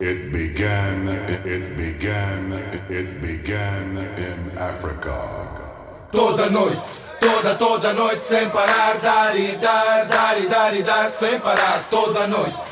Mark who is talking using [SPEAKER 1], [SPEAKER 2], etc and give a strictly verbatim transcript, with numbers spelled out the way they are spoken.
[SPEAKER 1] It began, it began, it began in Africa.
[SPEAKER 2] Toda noite, toda, toda noite sem parar, dar e dar, dar e dar e dar sem parar, toda noite.